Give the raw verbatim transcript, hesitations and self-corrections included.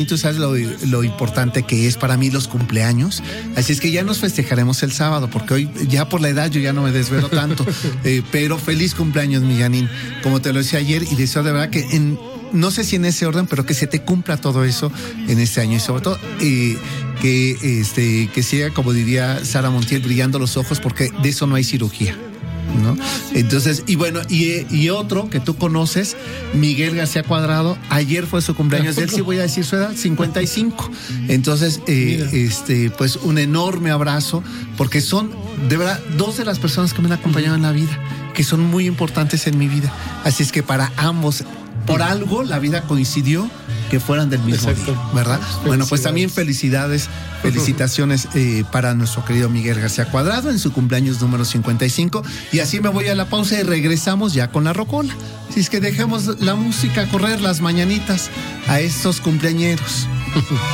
Tú sabes lo, lo importante que es para mí los cumpleaños, así es que ya nos festejaremos el sábado, porque hoy ya por la edad yo ya no me desvelo tanto, eh, pero feliz cumpleaños, mi Janine, como te lo decía ayer, y deseo de verdad que en, no sé si en ese orden, pero que se te cumpla todo eso en este año, y sobre todo eh, que, este, que siga, como diría Sara Montiel, brillando los ojos, porque de eso no hay cirugía, ¿no? Entonces, y bueno, y, y otro que tú conoces, Miguel García Cuadrado, ayer fue su cumpleaños de él, sí voy a decir su edad, cincuenta y cinco. Entonces, eh, este, pues un enorme abrazo, porque son, de verdad, dos de las personas que me han acompañado en la vida, que son muy importantes en mi vida. Así es que para ambos, por algo, la vida coincidió que fueran del mismo Exacto. día, ¿verdad? Bueno, pues también felicidades, felicitaciones eh, para nuestro querido Miguel García Cuadrado en su cumpleaños número cincuenta y cinco. Y así me voy a la pausa y regresamos ya con la rocola. Así es que dejemos la música correr, las mañanitas a estos cumpleañeros.